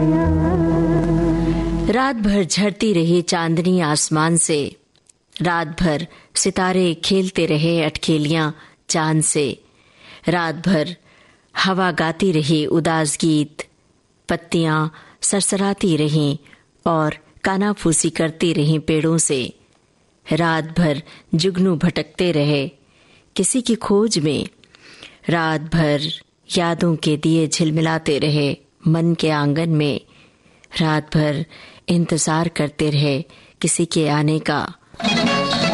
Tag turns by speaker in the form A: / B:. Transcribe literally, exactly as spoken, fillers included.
A: रात भर झड़ती रही चांदनी आसमान से, रात भर सितारे खेलते रहे अटखेलियां चांद से, रात भर हवा गाती रही उदास गीत, पत्तियां सरसराती रहीं और कानाफूसी करती रहीं पेड़ों से, रात भर जुगनू भटकते रहे किसी की खोज में, रात भर यादों के दिए झिलमिलाते रहे मन के आंगन में, रात भर इंतजार करते रहे किसी के आने का।